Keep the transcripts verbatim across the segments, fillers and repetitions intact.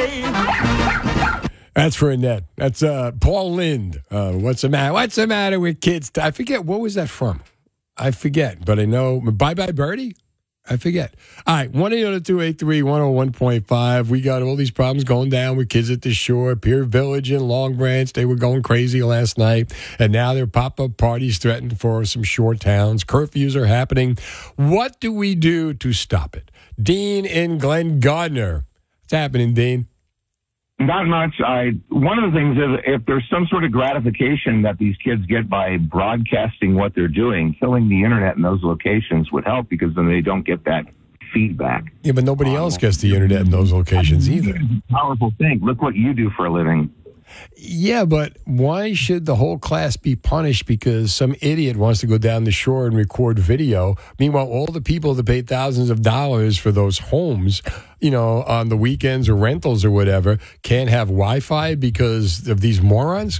That's for Annette. That's uh, Paul Lind. Uh, what's the matter? What's the matter with kids? I forget. What was that from? I forget. But I know. Bye Bye Birdie? I forget. All right. one eight hundred two eight three one oh one point five. We got all these problems going down with kids at the shore. Pier Village and Long Branch. They were going crazy last night. And now there are pop-up parties threatened for some shore towns. Curfews are happening. What do we do to stop it? Dean in Glen Gardner. What's happening, Dean? Not much. I one of the things is if there's some sort of gratification that these kids get by broadcasting what they're doing, killing the internet in those locations would help because then they don't get that feedback. Yeah, but nobody um, else gets the internet in those locations either. Powerful thing. Look what you do for a living. Yeah, but why should the whole class be punished because some idiot wants to go down the shore and record video? Meanwhile, all the people that pay thousands of dollars for those homes, you know, on the weekends or rentals or whatever, can't have Wi-Fi because of these morons?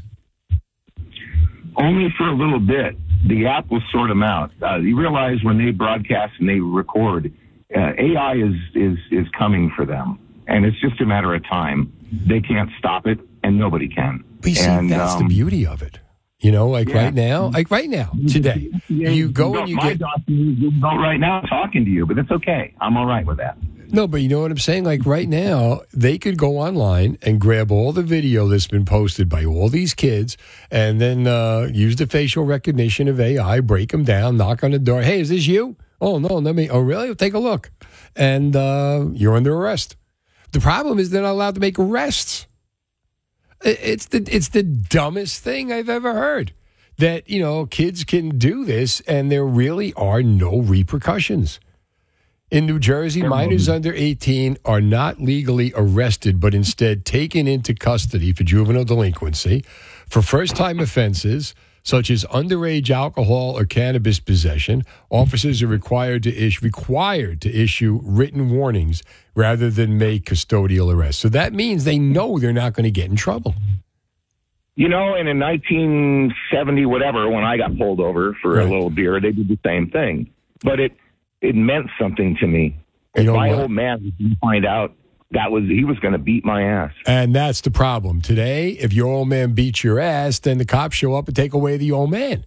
Only for a little bit. The app will sort them out. Uh, you realize when they broadcast and they record, uh, A I is, is, is coming for them. And it's just a matter of time. They can't stop it. And nobody can. But you see, and, that's um, the beauty of it. You know, like yeah. right now, like right now, today, yeah, you go you and you my get... document right now talking to you, but it's okay. I'm all right with that. No, but you know what I'm saying? Like right now, they could go online and grab all the video that's been posted by all these kids and then uh, use the facial recognition of A I, break them down, knock on the door. Hey, is this you? Oh, no, let me... Oh, really? Take a look. And uh, you're under arrest. The problem is they're not allowed to make arrests. It's the it's the dumbest thing I've ever heard. That, you know, kids can do this and there really are no repercussions. In New Jersey, minors under eighteen are not legally arrested, but instead taken into custody for juvenile delinquency for first-time offenses such as underage alcohol or cannabis possession. Officers are required to issue required to issue written warnings rather than make custodial arrests. So that means they know they're not going to get in trouble. You know, and in nineteen seventy, whatever, when I got pulled over for right. a little beer, they did the same thing. But it it meant something to me. If my what? old man didn't find out, that was he was going to beat my ass. And that's the problem. Today, if your old man beats your ass, then the cops show up and take away the old man.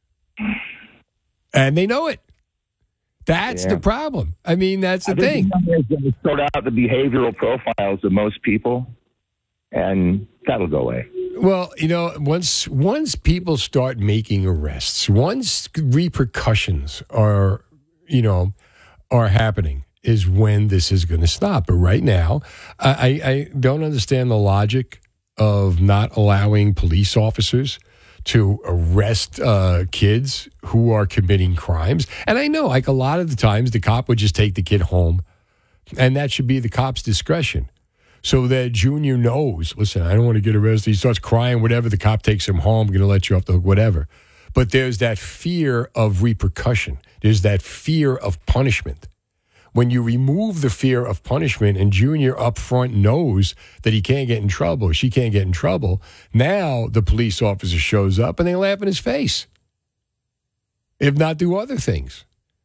And they know it. That's yeah. the problem. I mean, that's the I thing. It's going to sort out the behavioral profiles of most people, and that'll go away. Well, you know, once once people start making arrests, once repercussions are, you know, are happening, is when this is going to stop. But right now, I, I don't understand the logic of not allowing police officers to arrest uh, kids who are committing crimes. And I know, like a lot of the times, the cop would just take the kid home, and that should be the cop's discretion. So that Junior knows, listen, I don't want to get arrested. He starts crying, whatever, the cop takes him home, I'm going to let you off the hook, whatever. But there's that fear of repercussion. There's that fear of punishment. When you remove the fear of punishment and Junior up front knows that he can't get in trouble, she can't get in trouble, now the police officer shows up and they laugh in his face, if not do other things.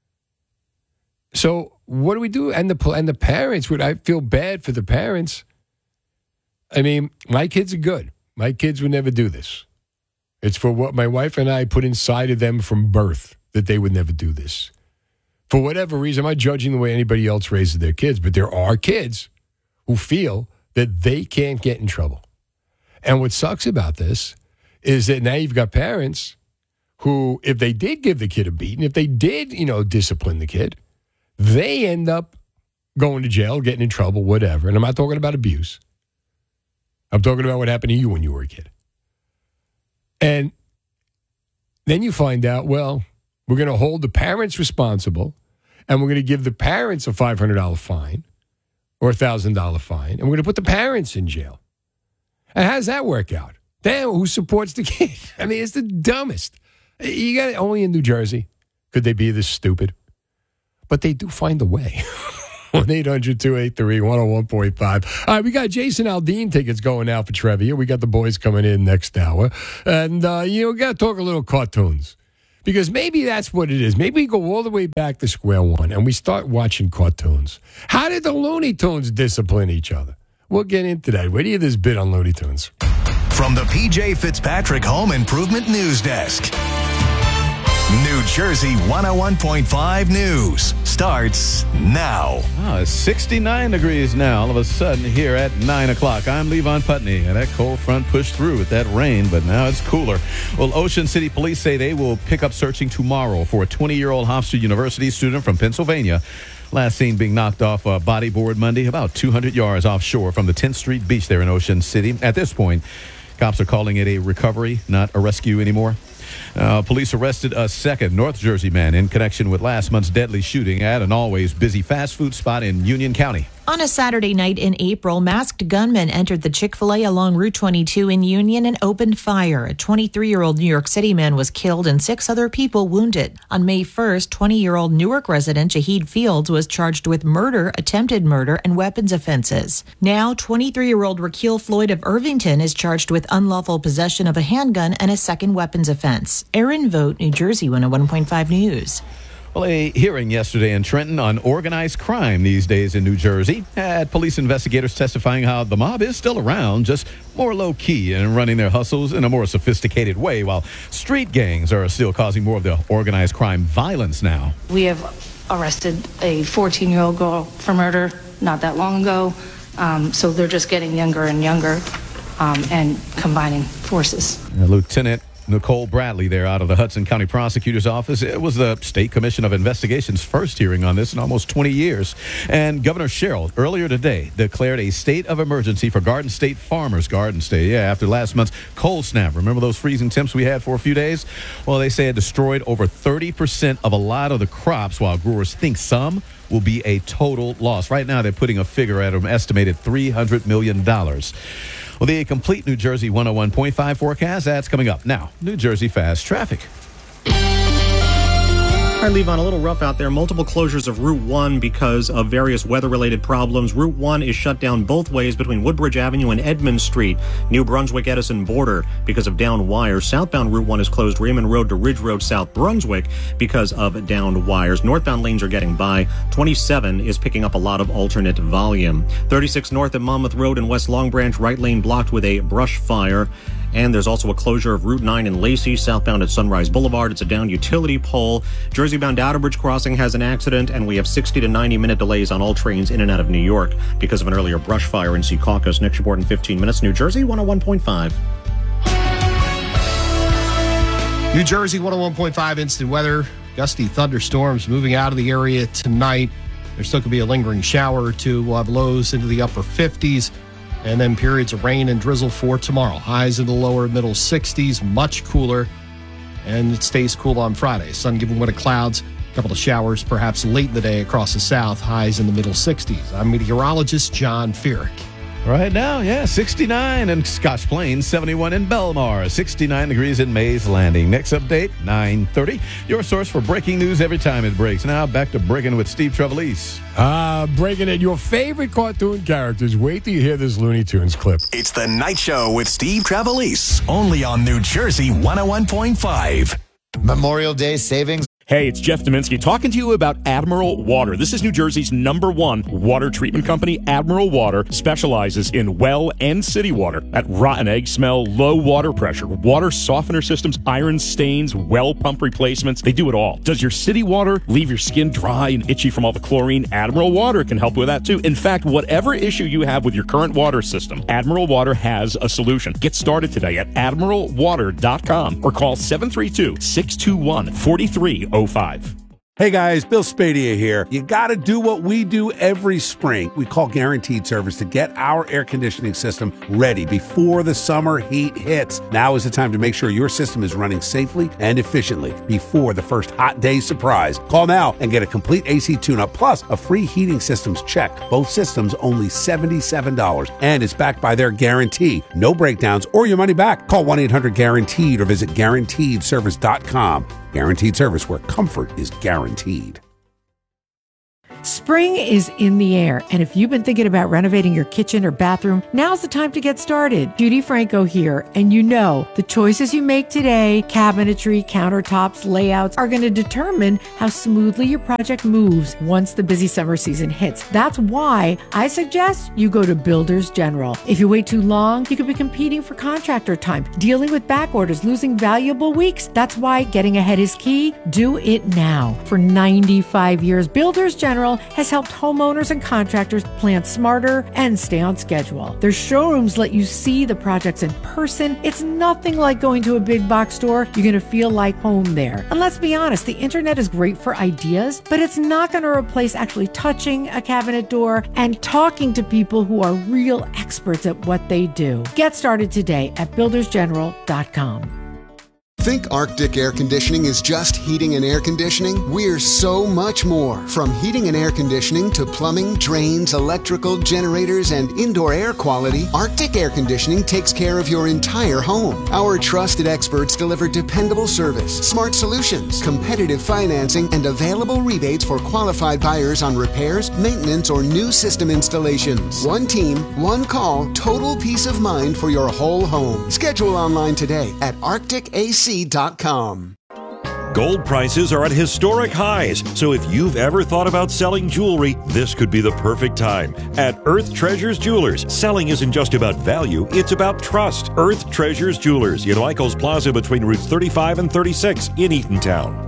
So what do we do? And the and the parents, would I feel bad for the parents. I mean, my kids are good. My kids would never do this. It's for what my wife and I put inside of them from birth, that they would never do this. For whatever reason, I'm not judging the way anybody else raises their kids, but there are kids who feel that they can't get in trouble. And what sucks about this is that now you've got parents who, if they did give the kid a beating, if they did, you know, discipline the kid, they end up going to jail, getting in trouble, whatever. And I'm not talking about abuse. I'm talking about what happened to you when you were a kid. And then you find out, well, we're going to hold the parents responsible, and we're going to give the parents a five hundred dollars fine or a one thousand dollars fine, and we're going to put the parents in jail. And how does that work out? Damn, who supports the kid? I mean, it's the dumbest. You got it only in New Jersey. Could they be this stupid? But they do find a way. one eight hundred two eight three one oh one point five. All right, we got Jason Aldean tickets going out for Trevia. We got the boys coming in next hour. And, uh, you know, we got to talk a little cartoons. Because maybe that's what it is. Maybe we go all the way back to square one and we start watching cartoons. How did the Looney Tunes discipline each other? We'll get into that. Wait till you hear this bit on Looney Tunes. From the P J Fitzpatrick Home Improvement News Desk. New Jersey one oh one point five News starts now. Oh, it's sixty-nine degrees now, all of a sudden, here at nine o'clock. I'm Levon Putney, and that cold front pushed through with that rain, but now it's cooler. Well, Ocean City Police say they will pick up searching tomorrow for a twenty-year-old Hofstra University student from Pennsylvania. Last seen being knocked off a bodyboard Monday, about two hundred yards offshore from the tenth Street Beach there in Ocean City. At this point, cops are calling it a recovery, not a rescue anymore. Uh, police arrested a second North Jersey man in connection with last month's deadly shooting at an always busy fast food spot in Union County. On a Saturday night in April, masked gunmen entered the Chick-fil-A along Route twenty-two in Union and opened fire. A twenty-three-year-old New York City man was killed and six other people wounded. On May first, twenty-year-old Newark resident Shahid Fields was charged with murder, attempted murder, and weapons offenses. Now, twenty-three-year-old Raquel Floyd of Irvington is charged with unlawful possession of a handgun and a second weapons offense. Erin Vogt, New Jersey one oh one point five News. Well, a hearing yesterday in Trenton on organized crime these days in New Jersey had police investigators testifying how the mob is still around, just more low-key and running their hustles in a more sophisticated way, while street gangs are still causing more of the organized crime violence now. We have arrested a fourteen-year-old girl for murder not that long ago, um, so they're just getting younger and younger um, and combining forces. Uh, Lieutenant Nicole Bradley there out of the Hudson County Prosecutor's Office. It was the State Commission of Investigation's first hearing on this in almost twenty years. And Governor Sherrill earlier today declared a state of emergency for Garden State farmers. Garden State, yeah, after last month's cold snap. Remember those freezing temps we had for a few days? Well, they say it destroyed over thirty percent of a lot of the crops, while growers think some will be a total loss. Right now, they're putting a figure at an estimated three hundred million dollars. Well, the complete New Jersey one oh one point five forecast, that's coming up. Now, New Jersey Fast Traffic. All right, Levon, a little rough out there. Multiple closures of Route one because of various weather-related problems. Route one is shut down both ways between Woodbridge Avenue and Edmund Street, New Brunswick-Edison border, because of downed wires. Southbound Route one is closed Raymond Road to Ridge Road, South Brunswick, because of downed wires. Northbound lanes are getting by. twenty-seven is picking up a lot of alternate volume. thirty-six north at Monmouth Road in West Long Branch, right lane blocked with a brush fire. And there's also a closure of Route nine in Lacey, southbound at Sunrise Boulevard. It's a down utility pole. Jersey-bound Outerbridge Crossing has an accident, and we have sixty to ninety minute delays on all trains in and out of New York because of an earlier brush fire in Secaucus. Next report in fifteen minutes. New Jersey one oh one point five. New Jersey one oh one point five instant weather. Gusty thunderstorms moving out of the area tonight. There's still going to be a lingering shower or two. We'll have lows into the upper fifties. And then periods of rain and drizzle for tomorrow. Highs in the lower middle sixties, much cooler. And it stays cool on Friday. Sun giving way to clouds. A couple of showers perhaps late in the day across the south. Highs in the middle sixties. I'm meteorologist John Feerick. Right now, yeah, sixty-nine in Scotch Plains, seventy-one in Belmar, sixty-nine degrees in Mays Landing. Next update, nine thirty. Your source for breaking news every time it breaks. Now back to Breaking with Steve Trevelise. Ah, uh, Breaking It. Your favorite cartoon characters. Wait till you hear this Looney Tunes clip. It's the Night Show with Steve Trevelise, only on New Jersey one oh one point five. Memorial Day savings. Hey, it's Jeff Dominski talking to you about Admiral Water. This is New Jersey's number one water treatment company. Admiral Water specializes in well and city water. At rotten egg smell, low water pressure, water softener systems, iron stains, well pump replacements. They do it all. Does your city water leave your skin dry and itchy from all the chlorine? Admiral Water can help with that too. In fact, whatever issue you have with your current water system, Admiral Water has a solution. Get started today at admiral water dot com or call seven three two, six two one, four three oh five. Hey guys, Bill Spadia here. You gotta do what we do every spring. We call Guaranteed Service to get our air conditioning system ready before the summer heat hits. Now is the time to make sure your system is running safely and efficiently before the first hot day surprise. Call now and get a complete A C tune-up plus a free heating systems check. Both systems only seventy-seven dollars, and it's backed by their guarantee. No breakdowns or your money back. Call one eight hundred guaranteed or visit guaranteed service dot com. Guaranteed Service, where comfort is guaranteed. Spring is in the air, and if you've been thinking about renovating your kitchen or bathroom, now's the time to get started. Judy Franco here, and you know the choices you make today, cabinetry, countertops, layouts, are going to determine how smoothly your project moves once the busy summer season hits. That's why I suggest you go to Builders General. If you wait too long, you could be competing for contractor time, dealing with back orders, losing valuable weeks. That's why getting ahead is key. Do it now. For ninety-five years, Builders General has helped homeowners and contractors plan smarter and stay on schedule. Their showrooms let you see the projects in person. It's nothing like going to a big box store. You're going to feel like home there. And let's be honest, the internet is great for ideas, but it's not going to replace actually touching a cabinet door and talking to people who are real experts at what they do. Get started today at builders general dot com. Think Arctic Air Conditioning is just heating and air conditioning? We're so much more. From heating and air conditioning to plumbing, drains, electrical, generators, and indoor air quality, Arctic Air Conditioning takes care of your entire home. Our trusted experts deliver dependable service, smart solutions, competitive financing, and available rebates for qualified buyers on repairs, maintenance, or new system installations. One team, one call, total peace of mind for your whole home. Schedule online today at arctic a c dot com. Gold prices are at historic highs, so if you've ever thought about selling jewelry, this could be the perfect time. At Earth Treasures Jewelers, selling isn't just about value, it's about trust. Earth Treasures Jewelers in Lycos Plaza between routes thirty-five and thirty-six in Eatontown.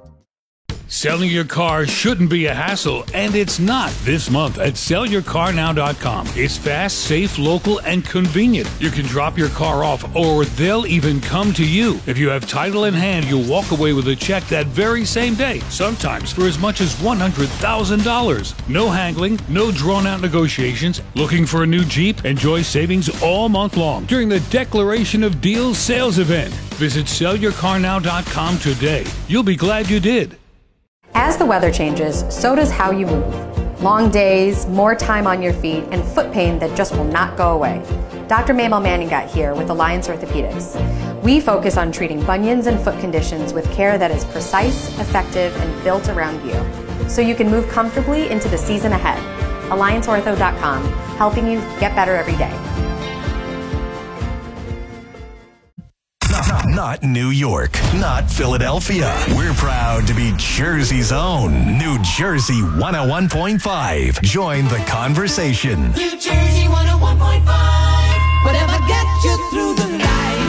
Selling your car shouldn't be a hassle, and it's not this month at sell your car now dot com. It's fast, safe, local, and convenient. You can drop your car off, or they'll even come to you. If you have title in hand, you'll walk away with a check that very same day, sometimes for as much as one hundred thousand dollars. No haggling, no drawn-out negotiations. Looking for a new Jeep? Enjoy savings all month long during the Declaration of Deals sales event. Visit sell your car now dot com today. You'll be glad you did. As the weather changes, so does how you move. Long days, more time on your feet, and foot pain that just will not go away. Doctor Mabel Manning got here with Alliance Orthopedics. We focus on treating bunions and foot conditions with care that is precise, effective, and built around you, so you can move comfortably into the season ahead. alliance ortho dot com, helping you get better every day. Not, not New York, not Philadelphia. We're proud to be Jersey's own New Jersey one oh one point five. Join the conversation. New Jersey one oh one point five. Whatever gets you through the night.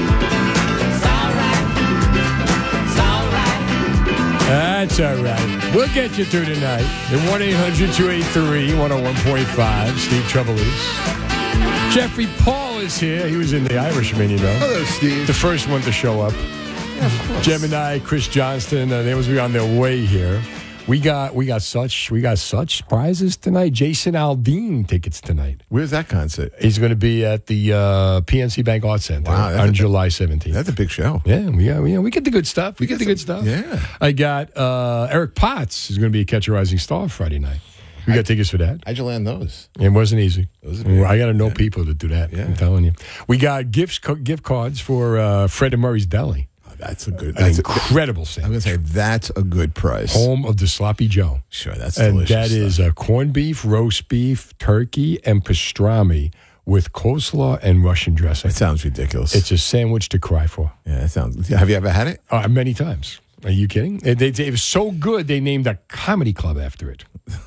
It's alright. It's alright. That's all right. We'll get you through tonight. At one eight hundred two eight three one oh one point five. Steve Trevelise. Jeffrey Paul is here. He was in The Irishman, you know. Hello, Steve. The first one to show up. Yeah, of course. Gemini, Chris Johnston, uh, they was on their way here. We got we got such we got such prizes tonight. Jason Aldean tickets tonight. Where's that concert? He's going to be at the uh, P N C Bank Arts Center wow, on a, July seventeenth. That's a big show. Yeah, we got, we, we get the good stuff. We, we get, get the some, good stuff. Yeah. I got uh, Eric Potts is going to be a Catch a Rising Star Friday night. We got tickets for that. How'd you land those? It wasn't easy. Those I got to know yeah. people to do that. Yeah. I'm telling you. We got gifts, gift cards for uh, Fred and Murray's Deli. Oh, that's a good, An that's incredible a, sandwich. I'm going to say that's a good price. Home of the Sloppy Joe. Sure, that's and delicious. And that is uh, corned beef, roast beef, turkey, and pastrami with coleslaw and Russian dressing. That sounds ridiculous. It's a sandwich to cry for. Yeah, that sounds. Have you ever had it? Uh, many times. Are you kidding? It, it, it was so good they named a comedy club after it.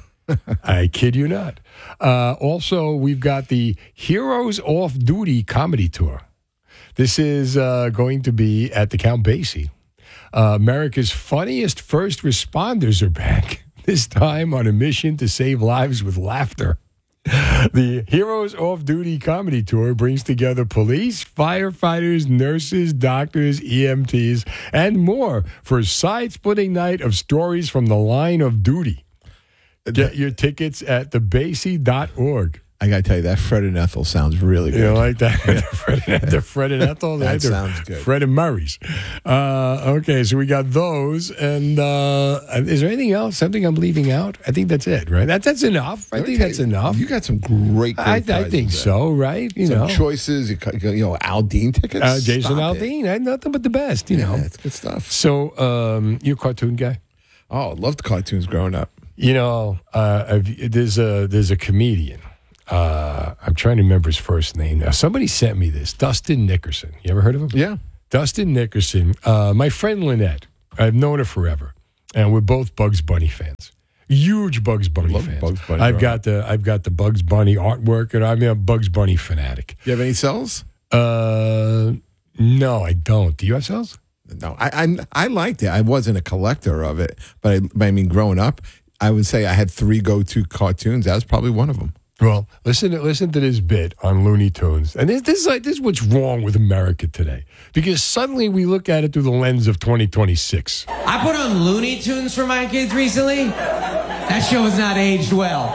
I kid you not. Uh, also, we've got the Heroes Off Duty comedy tour. This is uh, going to be at the Count Basie. Uh, America's funniest first responders are back, this time on a mission to save lives with laughter. The Heroes Off Duty comedy tour brings together police, firefighters, nurses, doctors, E M Ts, and more for a side-splitting night of stories from the line of duty. Get your tickets at the basie dot org. I got to tell you, that Fred and Ethel sounds really good. You know, like that? the, Fred, the Fred and Ethel? That right? sounds good. Fred and Murray's. Uh, okay, so we got those. And uh, is there anything else? Something I'm leaving out? I think that's it, right? That, that's enough. I think that's enough. You got some great, great I, I think so, right? You some know, choices. You, you know, Aldean tickets. Uh, Jason Stop Aldean. It. I had nothing but the best, you yeah, know. that's good stuff. So, um, you a cartoon guy? Oh, I loved cartoons growing up. You know, uh, I've, there's a there's a comedian. Uh, I'm trying to remember his first name now. Somebody sent me this. Dustin Nickerson. You ever heard of him? Yeah. Dustin Nickerson. Uh, my friend Lynette. I've known her forever, and we're both Bugs Bunny fans. Huge Bugs Bunny Love fans. Bugs Bunny, I've right. got the I've got the Bugs Bunny artwork, and I'm a Bugs Bunny fanatic. You have any cells? Uh, no, I don't. Do you have cells? No, I, I I liked it. I wasn't a collector of it, but I, but I mean, growing up, I would say I had three go-to cartoons. That was probably one of them. Well, listen to listen to this bit on Looney Tunes, and this, this is like this is what's wrong with America today, because suddenly we look at it through the lens of twenty twenty-six. I put on Looney Tunes for my kids recently. That show has not aged well.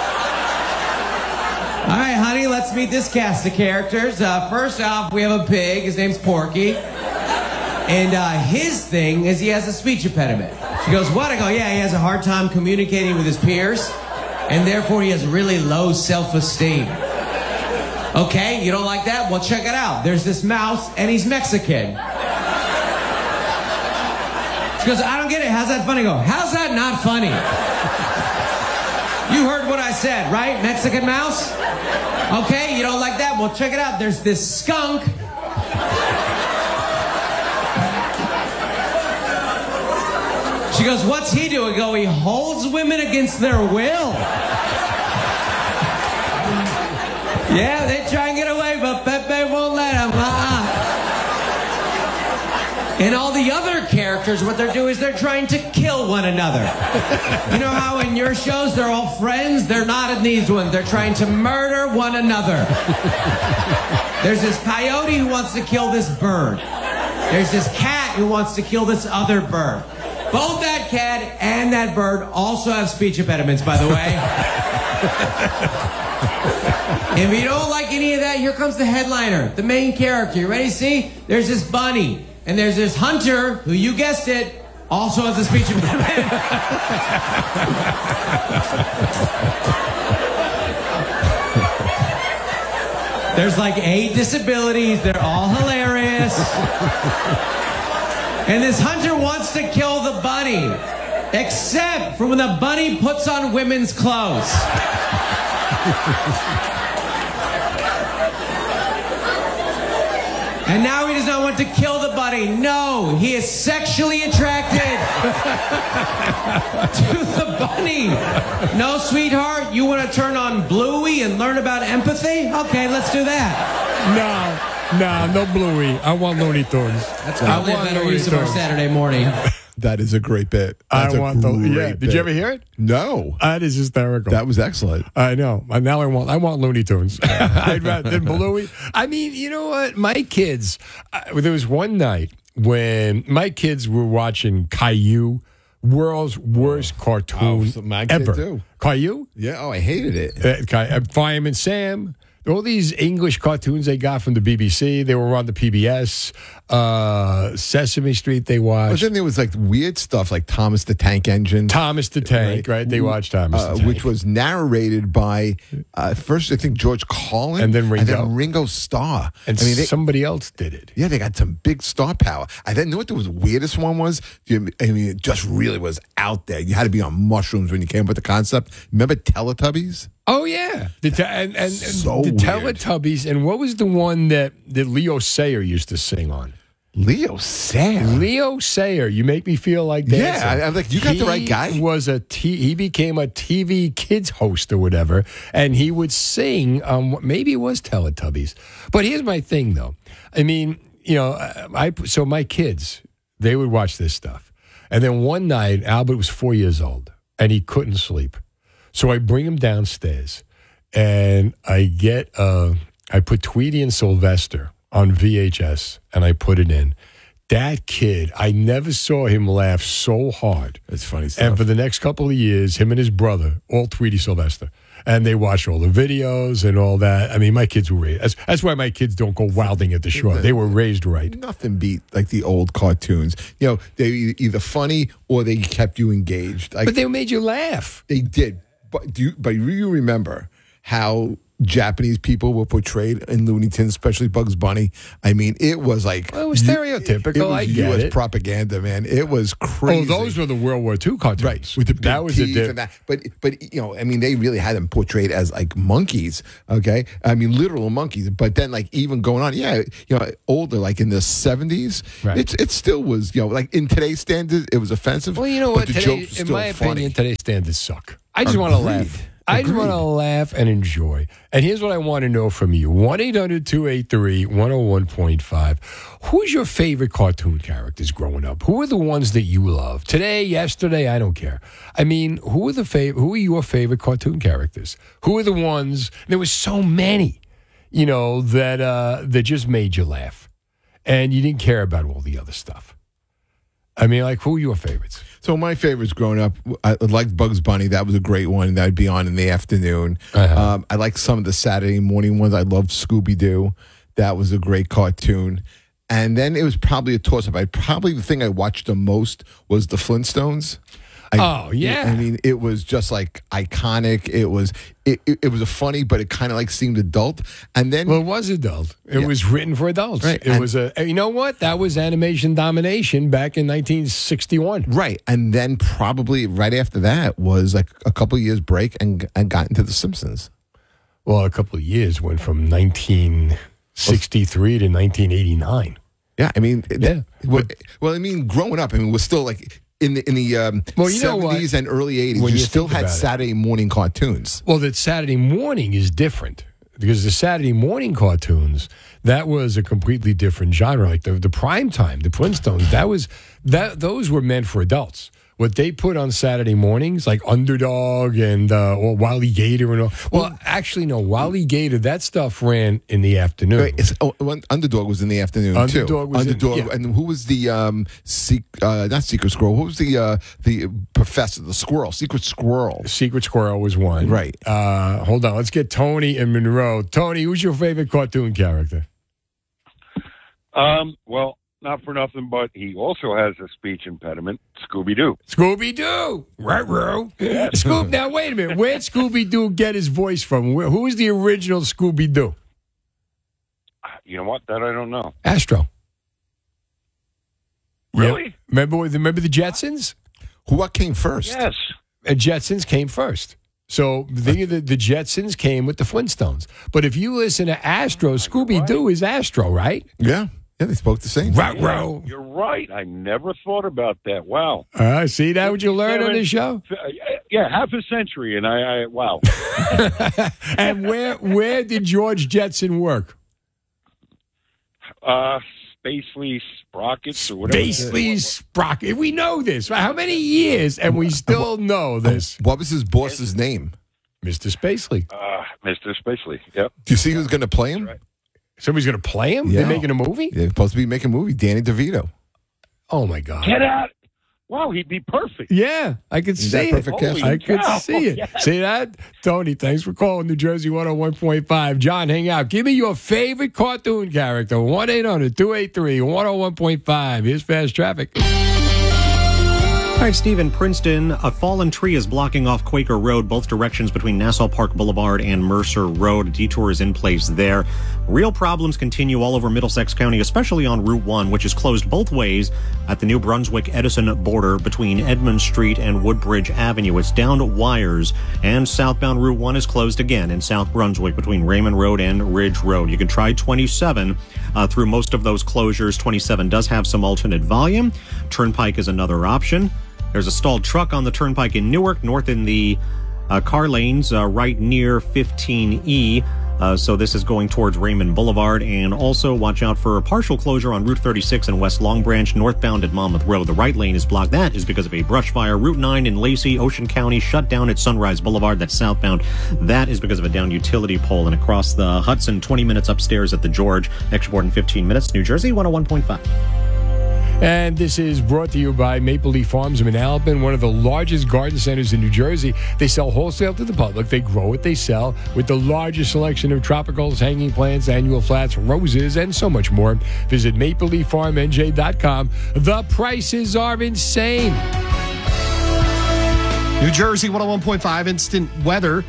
All right, honey, let's meet this cast of characters. Uh, first off, we have a pig. His name's Porky. And uh, his thing is he has a speech impediment. She goes, what? I go, yeah, he has a hard time communicating with his peers, and therefore he has really low self-esteem. Okay, you don't like that? Well, check it out. There's this mouse, and he's Mexican. She goes, I don't get it. How's that funny? I go, how's that not funny? You heard what I said, right? Mexican mouse? Okay, you don't like that? Well, check it out. There's this skunk. She goes, what's he doing? I go, he holds women against their will. Yeah, they try and get away, but Pepe won't let them. Uh-uh. And all the other characters, what they're doing is they're trying to kill one another. You know how in your shows they're all friends? They're not in these ones. They're trying to murder one another. There's this coyote who wants to kill this bird. There's this cat who wants to kill this other bird. Both that cat and that bird also have speech impediments, by the way. If you don't like any of that, here comes the headliner, the main character. You ready to see? There's this bunny, and there's this hunter, who, you guessed it, also has a speech impediment. There's like eight disabilities. They're all hilarious. And this hunter wants to kill the bunny, except for when the bunny puts on women's clothes. And now he does not want to kill the bunny. No, he is sexually attracted to the bunny. No, sweetheart, you want to turn on Bluey and learn about empathy? Okay, let's do that. No. No, no Bluey. I want Looney Tunes. That's probably a better use of our Saturday morning. That is a great bit. That's I want a the. great Yeah. Did bit. you ever hear it? No. That is hysterical. That was excellent. I know. And now I want. I want Looney Tunes. I'd rather than Bluey. I mean, you know what? My kids. Uh, there was one night when my kids were watching Caillou, world's worst cartoon Oh, my kid ever. too. Caillou. Yeah. Oh, I hated it. Uh, Cay- uh, Fireman Sam. All these English cartoons they got from the B B C, they were on the P B S, uh, Sesame Street they But watched. then there was like weird stuff like Thomas the Tank Engine. Thomas the Tank, right? They watched Thomas uh, the Tank. Which was narrated by, uh, first I think George Carlin. And then Ringo. And then Ringo Starr. And I mean, they, somebody else did it. yeah, they got some big star power. I then know what the was weirdest one was? You- I mean, it just really was out there. You had to be on mushrooms when you came up with the concept. Remember Teletubbies? Oh yeah, the te- and, and, and So the weird. Teletubbies. And what was the one that, that Leo Sayer used to sing on? Leo Sayer. Leo Sayer, you make me feel like dancing. Yeah, I- I'm like, you got the right guy. He was a t- he became a T V kids host or whatever, and he would sing. Um, maybe it was Teletubbies. But here's my thing, though. I mean, you know, I so my kids they would watch this stuff, and then one night Albert was four years old and he couldn't sleep, so I bring him downstairs, and I get uh, I put Tweety and Sylvester on V H S, and I put it in. That kid, I never saw him laugh so hard. That's funny stuff. And for the next couple of years, him and his brother, all Tweety Sylvester, and they watched all the videos and all that. I mean, my kids were raised. That's, that's why my kids don't go wilding at the shore. They were raised right. Nothing beat like the old cartoons. You know, they were either funny or they kept you engaged. Like, But they made you laugh. They did. But do you, but you remember how Japanese people were portrayed in Looney Tunes, especially Bugs Bunny. I mean, it was like Well, it was stereotypical. It, it was I U get S it. propaganda, man. It was crazy. Oh, those were the World War Two cartoons, right? With the big that was the teeth di- and that. But but you know, I mean, they really had them portrayed as like monkeys. Okay, I mean, literal monkeys. But then, like even going on, yeah, you know, older, like in the seventies, Right. it's it still was, you know, like in today's standards, it was offensive. Well, you know but what? the Today, jokes were in still my funny. opinion, today's standards suck. I just want to Agreed. laugh. I just want to Agreed. laugh and enjoy. And here's what I want to know from you: one eight hundred two eight three one oh one point five. Who's your favorite cartoon characters growing up? Who are the ones that you love? Today, yesterday, I don't care. I mean, who are the fav- Who are your favorite cartoon characters? Who are the ones? There was so many, you know, that uh, that just made you laugh, and you didn't care about all the other stuff. I mean, like, who are your favorites? So my favorites growing up, I liked Bugs Bunny. That was a great one. That would be on in the afternoon. Uh-huh. Um, I like some of the Saturday morning ones. I loved Scooby Doo. That was a great cartoon. And then it was probably a toss-up. I probably the thing I watched the most was the Flintstones. I, Oh, yeah. I mean, it was just like iconic. It was it, it, it was a funny, but it kind of like seemed adult. And then Well, it was adult. It Yeah. was written for adults. Right, It and- was a. You know what? That was animation domination back in nineteen sixty-one. right, and then probably right after that was like a couple of years break and and got into the Simpsons. Well, a couple of years went from nineteen sixty-three to nineteen eighty-nine. Yeah, I mean, Yeah. Well, well, I mean, growing up, I mean, we're still like in the in the um, Well, you know what? seventies and early eighties. When You you still think had about it. Saturday morning cartoons. Well, that Saturday morning is different because the Saturday morning cartoons, that was a completely different genre. Like the the prime time, the Flintstones, that was that those were meant for adults. What they put on Saturday mornings, like Underdog and uh, or Wally Gator and all. Well, actually, no, Wally Gator. That stuff ran in the afternoon. Right, it's, oh, one- Underdog was in the afternoon too. Underdog was in- Underdog, yeah. and who was the um, sec, uh, not Secret Squirrel? Who was the uh, the professor, the squirrel, Secret Squirrel? Secret Squirrel was one. Right. Uh, hold on. Let's get Tony and Monroe. Tony, who's your favorite cartoon character? Um, well, not for nothing, but he also has a speech impediment. Scooby Doo. Scooby Doo. Right, bro. Scoob. Now, wait a minute. Where'd Scooby Doo get his voice from? Where, who is the original Scooby Doo? You know what? That I don't know. Astro. Really? Yeah. Remember, remember the Jetsons? Who what came first? Yes. Uh, Jetsons came first. So the, the the Jetsons came with the Flintstones. But if you listen to Astro, Scooby Doo is Astro, right? Yeah, yeah, they spoke the same. Right, Yeah, bro. you're right. I never thought about that. Wow. Uh, see that what you learned on the show? Yeah, half a century, and I, I wow. And where where did George Jetson work? Uh, Spacely Sprockets or whatever. Basically, Sprocket. We know this. How many years, and we still know this? What was his boss's name? Mister Spacely. Uh, Mister Spacely. Yep. Do you see who's going to play him? Somebody's going to play him? Yeah. They're making a movie? They're supposed to be making a movie. Danny DeVito. Oh, my God. Get out. Wow, he'd be perfect. Yeah, I could Is see that it. perfect casting? I could cow. see it. Yes. See that? Tony, thanks for calling New Jersey one oh one point five. John, hang out. Give me your favorite cartoon character. one eight hundred two eight three one oh one point five. Here's Fast Traffic. All right, Steve, in Princeton, a fallen tree is blocking off Quaker Road, both directions between Nassau Park Boulevard and Mercer Road. A detour is in place there. Real problems continue all over Middlesex County, especially on Route one, which is closed both ways at the New Brunswick-Edison border between Edmund Street and Woodbridge Avenue. It's down to wires, and southbound Route one is closed again in South Brunswick between Raymond Road and Ridge Road. You can try twenty-seven uh, through most of those closures. twenty-seven does have some alternate volume. Turnpike is another option. There's a stalled truck on the Turnpike in Newark, north in the uh, car lanes, uh, right near fifteen E. Uh, so this is going towards Raymond Boulevard. And also watch out for a partial closure on Route thirty-six in West Long Branch, northbound at Monmouth Road. The right lane is blocked. That is because of a brush fire. Route nine in Lacey, Ocean County, shut down at Sunrise Boulevard. That's southbound. That is because of a downed utility pole. And across the Hudson, twenty minutes upstairs at the George. Next report in fifteen minutes. New Jersey, one oh one point five. And this is brought to you by Maple Leaf Farms in Manalapan, one of the largest garden centers in New Jersey. They sell wholesale to the public. They grow what they sell with the largest selection of tropicals, hanging plants, annual flats, roses, and so much more. Visit maple leaf farm n j dot com. The prices are insane. New Jersey one oh one point five instant weather.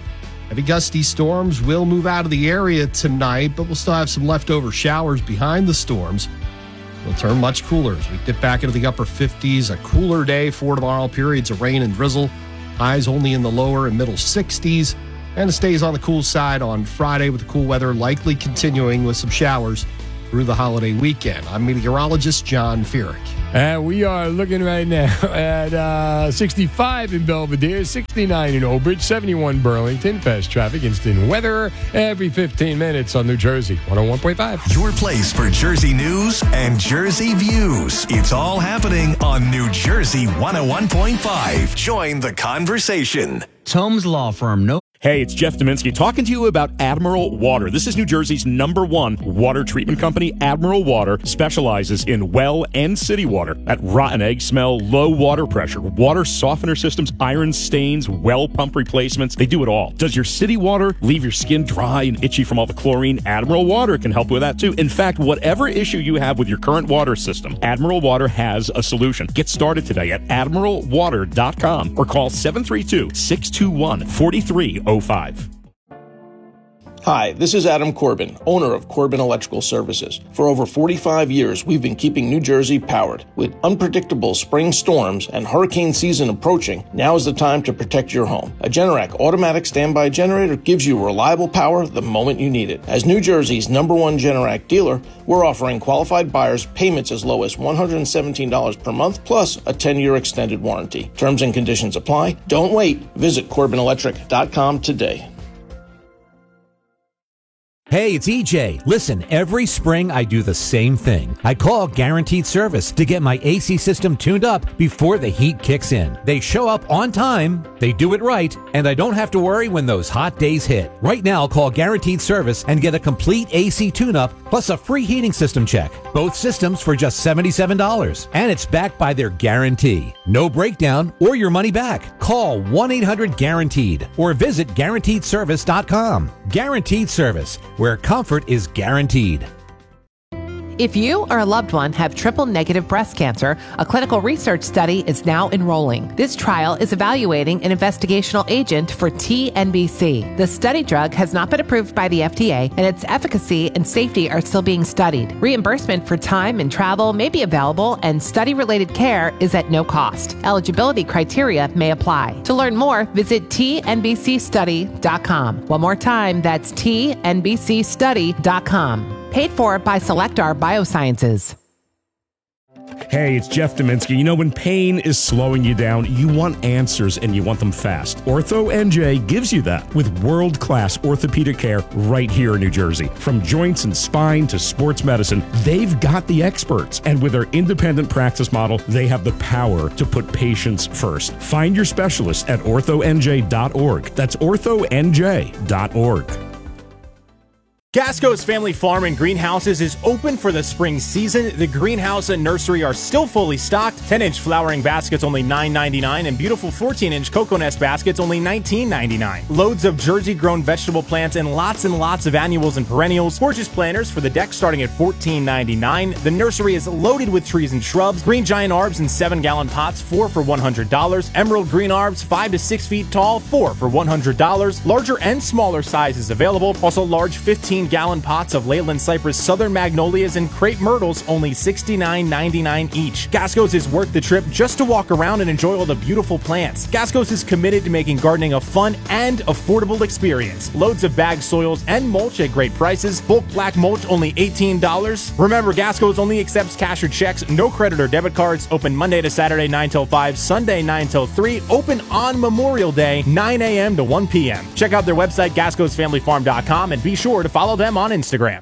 Heavy gusty storms will move out of the area tonight, but we'll still have some leftover showers behind the storms. It'll turn much cooler as we dip back into the upper fifties. A cooler day for tomorrow. Periods of rain and drizzle. Highs only in the lower and middle sixties. And it stays on the cool side on Friday with the cool weather likely continuing with some showers through the holiday weekend. I'm meteorologist John Feerick. And we are looking right now at uh, sixty-five in Belvedere, sixty-nine in Old Bridge, seventy-one Burlington. Fast traffic, instant weather every fifteen minutes on New Jersey one oh one point five. Your place for Jersey news and Jersey views. It's all happening on New Jersey one oh one point five. Join the conversation. Tomes Law Firm. No. Hey, it's Jeff Dominski talking to you about Admiral Water. This is New Jersey's number one water treatment company. Admiral Water specializes in well and city water. At Rotten Egg, smell low water pressure, water softener systems, iron stains, well pump replacements. They do it all. Does your city water leave your skin dry and itchy from all the chlorine? Admiral Water can help with that too. In fact, whatever issue you have with your current water system, Admiral Water has a solution. Get started today at admiral water dot com or call seven three two, six two one, four three oh five. Hi, this is Adam Corbin, owner of Corbin Electrical Services. For over forty-five years, we've been keeping New Jersey powered. With unpredictable spring storms and hurricane season approaching, now is the time to protect your home. A Generac automatic standby generator gives you reliable power the moment you need it. As New Jersey's number one Generac dealer, we're offering qualified buyers payments as low as one hundred seventeen dollars per month, plus a ten-year extended warranty. Terms and conditions apply. Don't wait. Visit corbin electric dot com today. Hey, it's E J. Listen, every spring I do the same thing. I call Guaranteed Service to get my A C system tuned up before the heat kicks in. They show up on time, they do it right, and I don't have to worry when those hot days hit. Right now, call Guaranteed Service and get a complete A C tune-up plus a free heating system check. Both systems for just seventy-seven dollars. And it's backed by their guarantee. No breakdown or your money back. Call one eight hundred guaranteed or visit guaranteed service dot com. Guaranteed Service, where comfort is guaranteed. If you or a loved one have triple-negative breast cancer, a clinical research study is now enrolling. This trial is evaluating an investigational agent for T N B C. The study drug has not been approved by the F D A, and its efficacy and safety are still being studied. Reimbursement for time and travel may be available, and study-related care is at no cost. Eligibility criteria may apply. To learn more, visit T N B C study dot com. One more time, that's T N B C study dot com. Paid for by Selectar Biosciences. Hey, it's Jeff Dominski. You know, when pain is slowing you down, you want answers and you want them fast. Ortho N J gives you that with world-class orthopedic care right here in New Jersey. From joints and spine to sports medicine, they've got the experts. And with their independent practice model, they have the power to put patients first. Find your specialist at ortho N J dot org. That's ortho N J dot org. Gasco's Family Farm and Greenhouses is open for the spring season. The greenhouse and nursery are still fully stocked. ten-inch flowering baskets only nine ninety-nine, and beautiful fourteen-inch cocoa nest baskets only nineteen ninety-nine. Loads of Jersey-grown vegetable plants and lots and lots of annuals and perennials. Gorgeous planters for the deck starting at fourteen ninety-nine. The nursery is loaded with trees and shrubs. Green giant arbs in seven-gallon pots, four for one hundred dollars. Emerald green arbs, five to six feet tall, four for one hundred dollars. Larger and smaller sizes available. Also large fifteen gallon pots of Leyland cypress, southern magnolias, and crepe myrtles, only sixty-nine ninety-nine each. Gasco's is worth the trip just to walk around and enjoy all the beautiful plants. Gasco's is committed to making gardening a fun and affordable experience. Loads of bagged soils and mulch at great prices. Bulk black mulch only eighteen dollars. Remember, Gasco's only accepts cash or checks, no credit or debit cards. Open Monday to Saturday nine till five, Sunday nine till three. Open on Memorial Day nine a.m. to one p.m. Check out their website gascos family farm dot com and be sure to follow them on Instagram.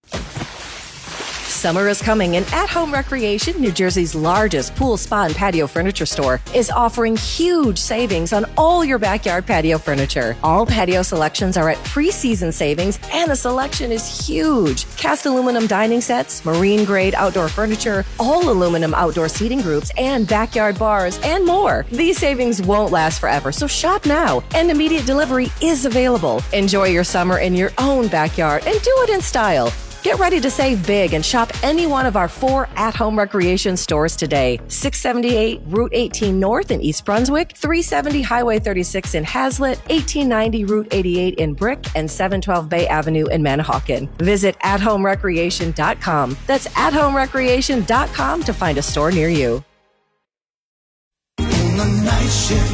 Summer is coming, and At Home Recreation, New Jersey's largest pool, spa, and patio furniture store, is offering huge savings on all your backyard patio furniture. All patio selections are at pre-season savings, and the selection is huge. Cast aluminum dining sets, marine-grade outdoor furniture, all aluminum outdoor seating groups, and backyard bars, and more. These savings won't last forever, so shop now, and immediate delivery is available. Enjoy your summer in your own backyard and do it in style. Get ready to save big and shop any one of our four at-home recreation stores today. six seventy-eight Route eighteen North in East Brunswick, three seventy Highway thirty-six in Hazlitt, eighteen ninety Route eighty-eight in Brick, and seven twelve Bay Avenue in Manahawkin. Visit at home recreation dot com. That's at home recreation dot com to find a store near you. On the night shift.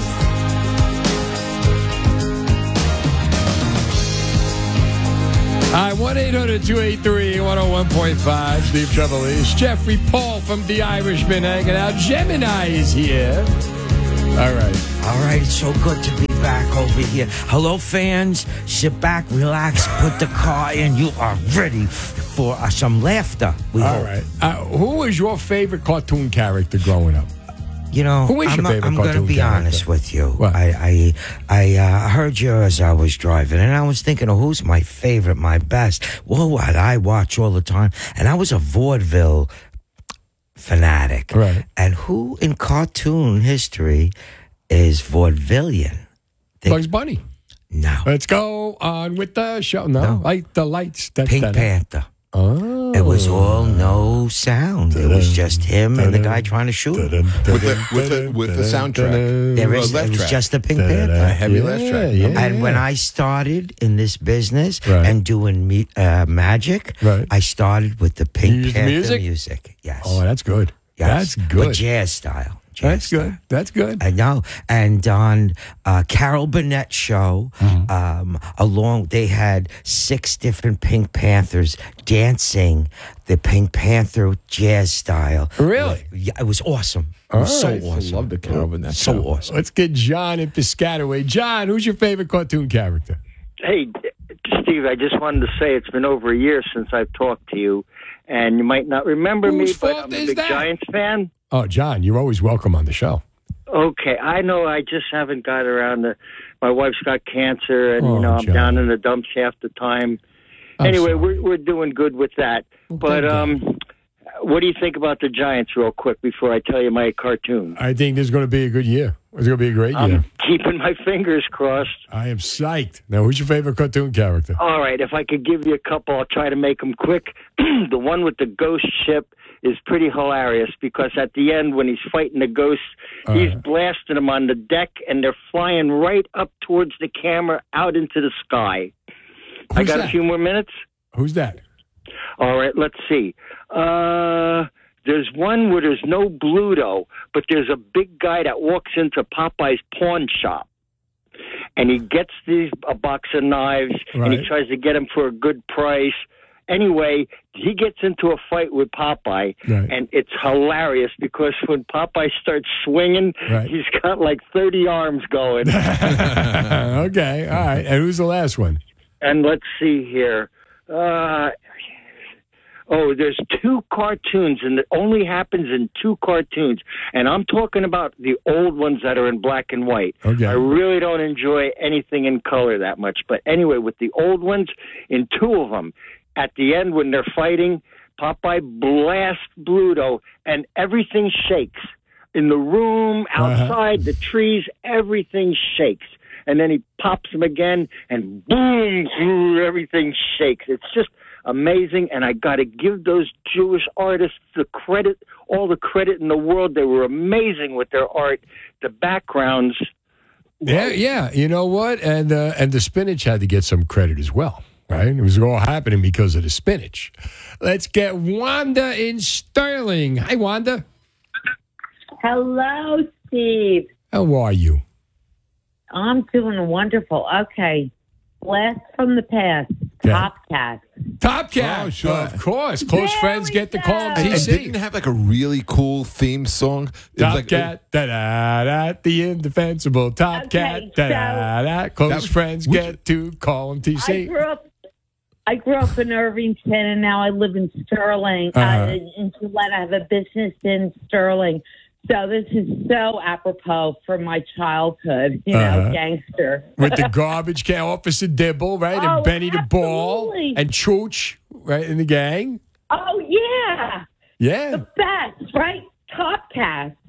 Hi, one eight hundred two eight three one oh one point five. Steve Trevelise. Jeffrey Paul from The Irishman hanging out. Gemini is here. All right. All right, it's so good to be back over here. Hello, fans. Sit back, relax, put the car in. You are ready for uh, some laughter. We All hope. right. Uh, who was your favorite cartoon character growing up? You know, Who is I'm, your favorite I'm going to cartoon be character? honest with you. I I, I uh, heard you as I was driving, and I was thinking, of who's my favorite, my best? Well, what I watch all the time, and I was a vaudeville fanatic. Right. And who in cartoon history is vaudevillian? Bugs Bunny. No. Let's go on with the show. No, light the lights. That's Pink that. Panther. Oh. It was all no sound. It was just him and the guy trying to shoot him. With the with the with the soundtrack. There is, Uh, left it was track. just the Pink Uh, Panther. heavy left track. yeah, and yeah. when I started in this business Right. and doing me, uh, magic, Right. I started with the Pink You used Panther music? music. Yes. Oh, that's good. Yes. That's But good. jazz style. That's good. That's good. I know. And on uh, Carol Burnett show, Mm-hmm. um, along they had six different Pink Panthers dancing the Pink Panther jazz style. Really? Yeah, it was awesome. It All was so right. awesome. I love the Carol Burnett So show. awesome. Let's get John in Piscataway. John, who's your favorite cartoon character? Hey, Steve, I just wanted to say it's been over a year since I've talked to you, and you might not remember Whose me, but fault I'm a is big that? Giants fan. Oh, John, you're always welcome on the show. Okay, I know I just haven't got around to. My wife's got cancer, and, Oh, you know, I'm John. down in the dumps half the time. I'm anyway, sorry. we're we're doing good with that. But um, what do you think about the Giants, real quick, before I tell you my cartoon? I think this is going to be a good year. It's going to be a great I'm year. keeping my fingers crossed. I am psyched. Now, who's your favorite cartoon character? All right, if I could give you a couple, I'll try to make them quick. The one with the ghost ship is pretty hilarious because at the end, when he's fighting the ghosts, he's Uh. blasting them on the deck, and they're flying right up towards the camera out into the sky. I Who's got that? a few more minutes? Who's that? All right, let's see. Uh, there's one where there's no Bluto, but there's a big guy that walks into Popeye's pawn shop. And he gets these a box of knives, and Right. he tries to get them for a good price. Anyway, he gets into a fight with Popeye, Right. and it's hilarious because when Popeye starts swinging, Right. he's got like thirty arms going. Okay, all right. And who's the last one? And let's see here. Uh, oh, there's two cartoons, and it only happens in two cartoons. And I'm talking about the old ones that are in black and white. Okay. I really don't enjoy anything in color that much. But anyway, with the old ones, in two of them, at the end when they're fighting, Popeye blasts Bluto, and everything shakes. In the room, outside, the trees, everything shakes. And then he pops them again, and boom, everything shakes. It's just amazing, and I got to give those Jewish artists the credit, all the credit in the world. They were amazing with their art. The backgrounds. Yeah, yeah. You know what? And uh, and the spinach had to get some credit as well, right? It was all happening because of the spinach. Let's get Wanda in Sterling. Hi, Wanda. Hello, Steve. How are you? I'm doing wonderful. Okay. Blast from the past. Okay. Top Cat. Top Cat. Oh, sure. Of course. Close There friends we get to call him And, T and C. didn't it have like a really cool theme song? It was Top like, Cat, da da da, the indefensible. Top Okay, Cat, da da da. Close That- friends which- get to call him T I C. grew up I grew up in Irvington and now I live in Sterling. Uh-huh. Uh, in Gillette. I have a business in Sterling. So this is so apropos for my childhood, you know, Uh-huh. gangster. With the garbage can, Officer Dibble, right? Oh, and Benny the Ball. absolutely. And Chooch, right? In the gang. Oh, yeah. Yeah. The best, right? Top Cat.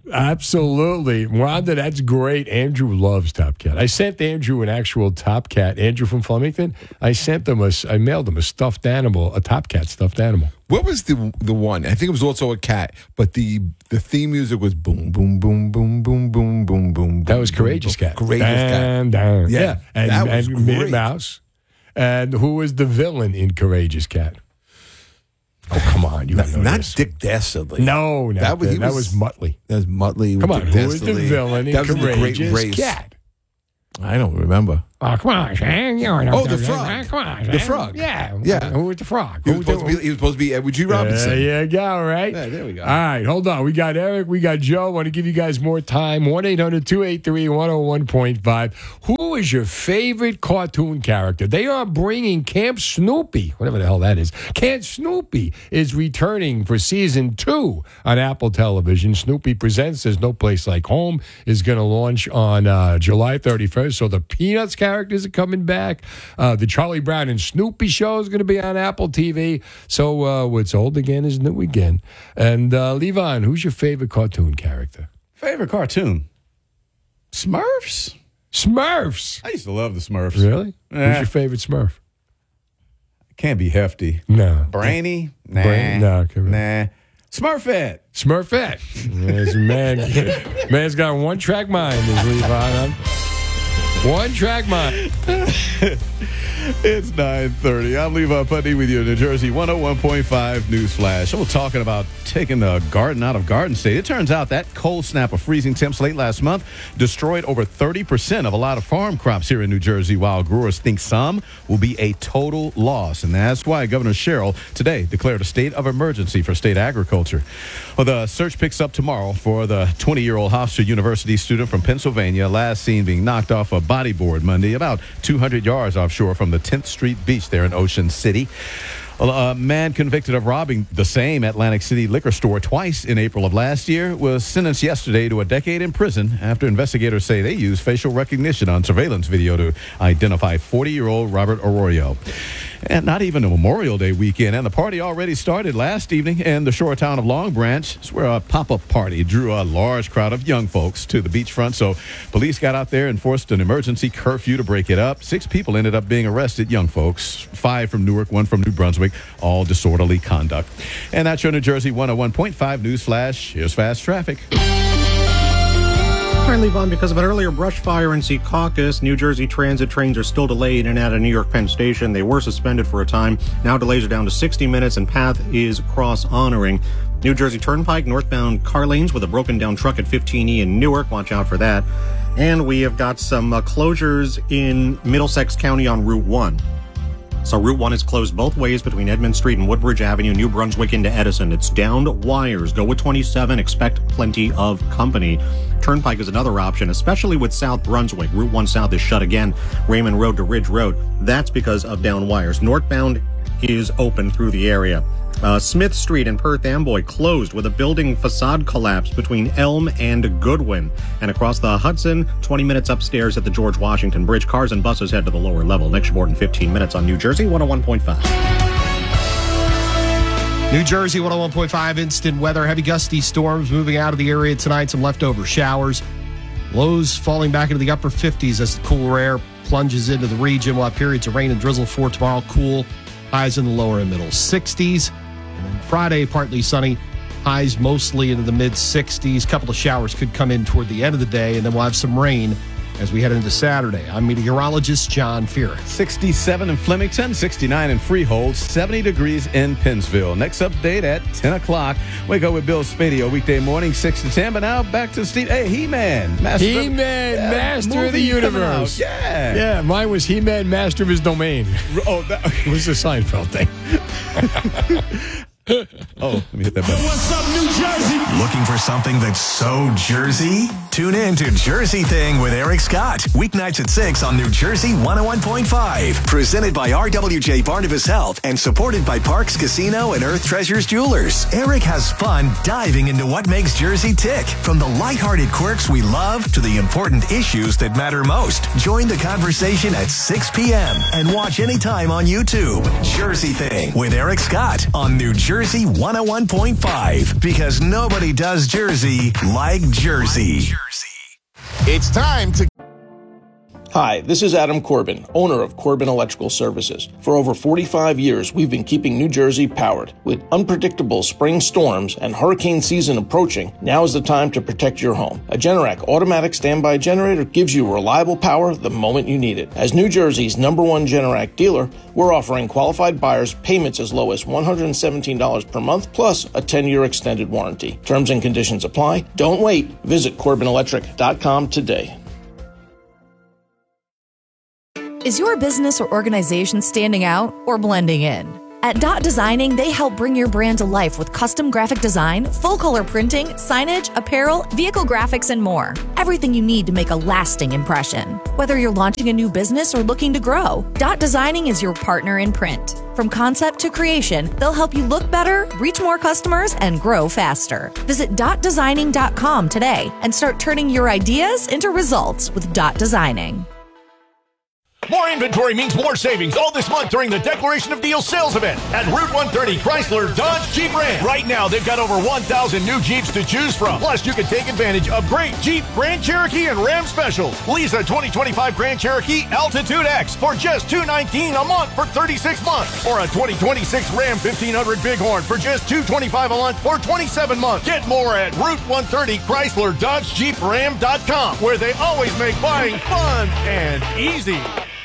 Absolutely. Wanda, that's great. Andrew loves Top Cat. I sent Andrew an actual Top Cat. Andrew from Flemington. I sent him a, I mailed him a stuffed animal, a Top Cat stuffed animal. What was the the one? I think it was also a cat, but the the theme music was boom, boom, boom, boom, boom, boom, boom, boom. That was Courageous Cat. Courageous Dan, Cat. Dan. Yeah, Yeah. And, that was and Minnie great. Mouse. And who was the villain in Courageous Cat? Oh, come on. You Not, know not this. Dick Dastardly. No, no. That was, he that was Muttley. That was Muttley. Come with on, Dick who was the Dastardly. villain in That was in the Great Courageous Race. Cat? I don't remember. Oh, come on, Shane. You know, Oh, the frog. Come on, The Shane. frog. Yeah. Yeah. Who was the frog? He Who was, supposed to be, he was supposed to be Edward G. Robinson. There you go, right? Yeah, there we go. All right, hold on. We got Eric, we got Joe. Want to give you guys more time. one eight hundred two eight three one oh one point five. Who is your favorite cartoon character? They are bringing Camp Snoopy, whatever the hell that is. Camp Snoopy is returning for season two on Apple Television. Snoopy Presents There's No Place Like Home is going to launch on uh, July thirty-first. So the Peanuts characters are coming back. Uh, the Charlie Brown and Snoopy show is going to be on Apple T V. So uh, what's old again is new again. And uh, Levon, who's your favorite cartoon character? Favorite cartoon? Smurfs? Smurfs. I used to love the Smurfs. Really? Yeah. Who's your favorite Smurf? Can't be Hefty. No. Brainy? Nah. Brain- no, okay, Nah. Smurfette. Smurfette. Yes, man, man's got a one-track mind, is Levon. One-track mind. It's nine thirty. I'm Levon Putney with you in New Jersey one oh one point five News Flash. We're talking about taking the garden out of Garden State. It turns out that cold snap of freezing temps late last month destroyed over thirty percent of a lot of farm crops here in New Jersey, while growers think some will be a total loss. And that's why Governor Sherrill today declared a state of emergency for state agriculture. Well, the search picks up tomorrow for the twenty-year-old Hofstra University student from Pennsylvania, last seen being knocked off a bodyboard Monday about two hundred yards offshore from the tenth Street Beach there in Ocean City. A man convicted of robbing the same Atlantic City liquor store twice in April of last year was sentenced yesterday to a decade in prison after investigators say they used facial recognition on surveillance video to identify forty-year-old Robert Arroyo. And not even a Memorial Day weekend, and the party already started last evening in the shore town of Long Branch. It's where a pop-up party drew a large crowd of young folks to the beachfront, so police got out there and forced an emergency curfew to break it up. Six people ended up being arrested, young folks, five from Newark, one from New Brunswick, all disorderly conduct. And that's your New Jersey one oh one point five News Flash. Here's fast traffic. Currently, Vaughn, because of an earlier brush fire in Secaucus, New Jersey Transit trains are still delayed in and out of New York Penn Station. They were suspended for a time. Now delays are down to sixty minutes, and path is cross-honoring. New Jersey Turnpike, northbound car lanes with a broken-down truck at fifteen E in Newark. Watch out for that. And we have got some uh, closures in Middlesex County on Route one. So Route one is closed both ways between Edmund Street and Woodbridge Avenue, New Brunswick into Edison. It's downed wires. Go with twenty-seven. Expect plenty of company. Turnpike is another option, especially with South Brunswick. Route one South is shut again. Raymond Road to Ridge Road. That's because of down wires. Northbound is open through the area. Uh, Smith Street in Perth Amboy closed with a building facade collapse between Elm and Goodwin. And across the Hudson, twenty minutes upstairs at the George Washington Bridge. Cars and buses head to the lower level. Next report in fifteen minutes on New Jersey one oh one point five. New Jersey one oh one point five instant weather. Heavy gusty storms moving out of the area tonight. Some leftover showers. Lows falling back into the upper fifties as the cooler air plunges into the region. We'll have periods of rain and drizzle for tomorrow. Cool. Highs in the lower and middle sixties. And then Friday, partly sunny. Highs mostly into the mid sixties. A couple of showers could come in toward the end of the day, and then we'll have some rain as we head into Saturday. I'm meteorologist John Fearon. sixty-seven in Flemington, sixty-nine in Freehold, seventy degrees in Pennsville. Next update at ten o'clock. Wake up with Bill Spadio weekday morning, six to ten. But now back to Steve. Hey, He-Man. Master He-Man, yeah, Master of the movie coming Universe. out. Yeah. Yeah, mine was He-Man, Master of his domain. Oh, that it was the Seinfeld thing. Oh, let me hit that button. What's up, New Jersey? Looking for something that's so Jersey? Tune in to Jersey Thing with Eric Scott. Weeknights at six on New Jersey one oh one point five. Presented by R W J Barnabas Health and supported by Parks Casino and Earth Treasures Jewelers. Eric has fun diving into what makes Jersey tick. From the lighthearted quirks we love to the important issues that matter most. Join the conversation at six p.m. and watch anytime on YouTube. Jersey Thing with Eric Scott on New Jersey one oh one point five. Because nobody does Jersey like Jersey. It's time to... Hi, this is Adam Corbin, owner of Corbin Electrical Services. For over forty-five years, we've been keeping New Jersey powered. With unpredictable spring storms and hurricane season approaching, now is the time to protect your home. A Generac automatic standby generator gives you reliable power the moment you need it. As New Jersey's number one Generac dealer, we're offering qualified buyers payments as low as one hundred seventeen dollars per month, plus a ten-year extended warranty. Terms and conditions apply. Don't wait. Visit Corbin Electric dot com today. Is your business or organization standing out or blending in? At Dot Designing, they help bring your brand to life with custom graphic design, full-color printing, signage, apparel, vehicle graphics, and more. Everything you need to make a lasting impression. Whether you're launching a new business or looking to grow, Dot Designing is your partner in print. From concept to creation, they'll help you look better, reach more customers, and grow faster. Visit dot designing dot com today and start turning your ideas into results with Dot Designing. More inventory means more savings all this month during the Declaration of Deals sales event at Route one thirty Chrysler Dodge Jeep Ram. Right now, they've got over one thousand new Jeeps to choose from. Plus, you can take advantage of great Jeep, Grand Cherokee, and Ram specials. Lease a twenty twenty-five Grand Cherokee Altitude X for just two hundred nineteen dollars a month for thirty-six months. Or a twenty twenty-six Ram fifteen hundred Bighorn for just two hundred twenty-five dollars a month for twenty-seven months. Get more at Route one thirty Chrysler Dodge Jeep Ram dot com, where they always make buying fun and easy.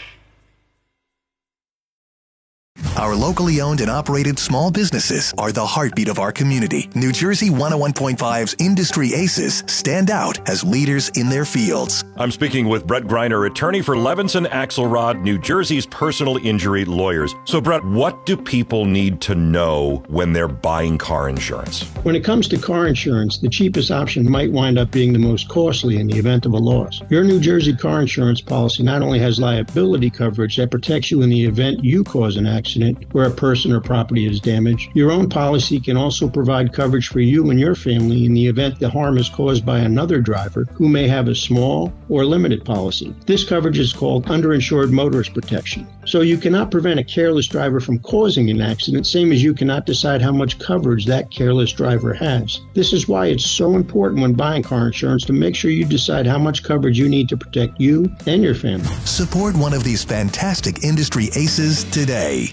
Our locally owned and operated small businesses are the heartbeat of our community. New Jersey one oh one point five's Industry Aces stand out as leaders in their fields. I'm speaking with Brett Greiner, attorney for Levinson Axelrod, New Jersey's personal injury lawyers. So, Brett, what do people need to know when they're buying car insurance? When it comes to car insurance, the cheapest option might wind up being the most costly in the event of a loss. Your New Jersey car insurance policy not only has liability coverage that protects you in the event you cause an accident where a person or property is damaged, your own policy can also provide coverage for you and your family in the event the harm is caused by another driver who may have a small or limited policy. This coverage is called underinsured motorist protection. So you cannot prevent a careless driver from causing an accident, same as you cannot decide how much coverage that careless driver has. This is why it's so important when buying car insurance to make sure you decide how much coverage you need to protect you and your family. Support one of these fantastic Industry Aces today.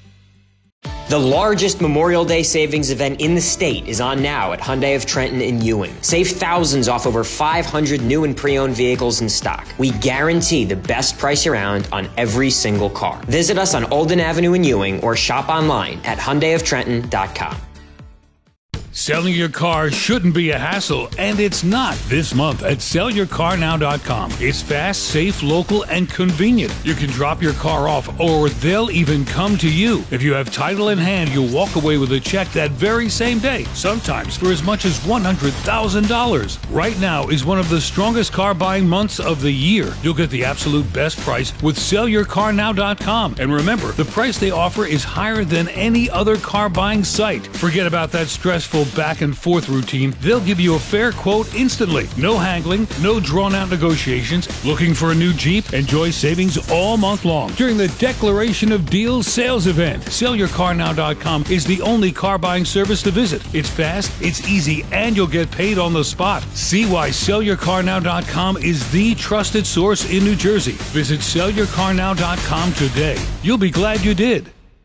The largest Memorial Day savings event in the state is on now at Hyundai of Trenton in Ewing. Save thousands off over five hundred new and pre-owned vehicles in stock. We guarantee the best price around on every single car. Visit us on Olden Avenue in Ewing or shop online at Hyundai of Trenton dot com. Selling your car shouldn't be a hassle, and it's not this month at sell your car now dot com. It's fast, safe, local, and convenient. You can drop your car off, or they'll even come to you. If you have title in hand, you'll walk away with a check that very same day, sometimes for as much as one hundred thousand dollars. Right now is one of the strongest car buying months of the year. You'll get the absolute best price with sell your car now dot com. And remember, the price they offer is higher than any other car buying site. Forget about that stressful back and forth routine. They'll give you a fair quote instantly. No haggling, no drawn out negotiations. Looking for a new Jeep? Enjoy savings all month long during the Declaration of Deals sales event. sell your car now dot com is the only car buying service to visit. It's fast, it's easy, and you'll get paid on the spot. See why sell your car now dot com is the trusted source in New Jersey. Visit sell your car now dot com today. You'll be glad you did.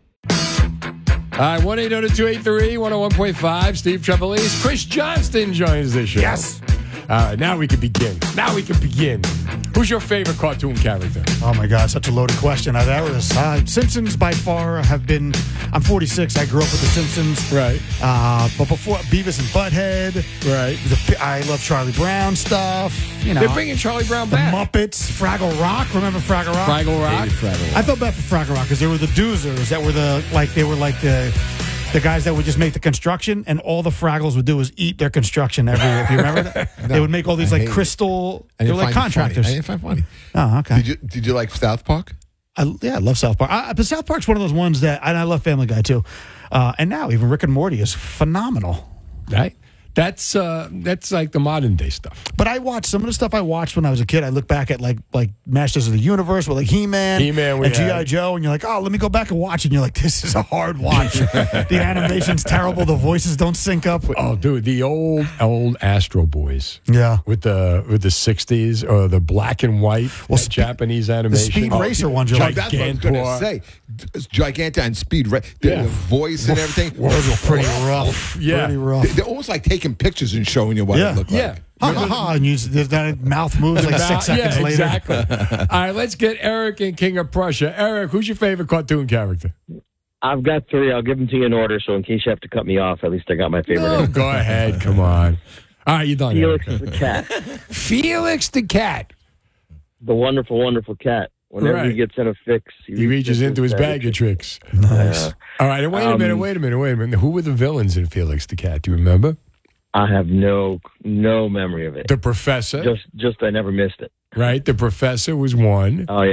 All right, one eight hundred two eight three one oh one point five. Steve Trevelise. Chris Johnston joins the show. Yes. All right, now we can begin. Now we can begin. Who's your favorite cartoon character? Oh, my God, such a loaded question. Uh, that was uh, Simpsons by far have been, I'm forty-six. I grew up with The Simpsons. Right. Uh, but before, Beavis and Butthead. Right. The, I love Charlie Brown stuff. You know, They're bringing Charlie Brown the back. Muppets, Fraggle Rock. Remember Fraggle Rock? Fraggle Rock. I felt bad for Fraggle Rock because they were the Doozers that were the, like, they were like the, the guys that would just make the construction, and all the Fraggles would do is eat their construction every year. If you remember that, No, they would make all these I like hate it. crystal. I They didn't were like find it funny. contractors. I didn't find it funny. Oh, okay. Did you Did you like South Park? I, yeah, I love South Park. I, but South Park's one of those ones that, and I love Family Guy too. Uh, and now even Rick and Morty is phenomenal. Right? That's uh, that's like the modern day stuff. But I watched some of the stuff I watched when I was a kid. I look back at like like Masters of the Universe with like He-Man, He-Man, we and G I. had. Joe, and you're like, oh, let me go back and watch it. And you're like, this is a hard watch. The animation's terrible. The voices don't sync up. Oh, dude, the old old Astro Boys. Yeah, with the with the sixties or the black and white well, spe- Japanese animation. Speed Racer ones are like That's what I was going to say. Giganta and Speed Racer, the, Yeah. the voice and everything. Those were pretty rough. Yeah. Pretty rough. They- They're almost like taking pictures and showing you what Yeah. it looked Yeah. like. Ha ha ha! And you, that mouth moves like About- six seconds yeah, later. Exactly. All right, let's get Eric in King of Prussia. Eric, who's your favorite cartoon character? I've got three. I'll give them to you in order, so in case you have to cut me off, at least I got my favorite. Oh, in. go ahead. Come on. All right, you done. Felix Eric. the cat. Felix the cat. The wonderful, wonderful cat. Whenever Right. he gets in a fix, He reaches into his bag of tricks. Nice. All right, and wait a Um, minute, wait a minute, wait a minute. Who were the villains in Felix the Cat? Do you remember? I have no no memory of it. The professor. Just just I never missed it. Right? The professor was one. Oh yeah.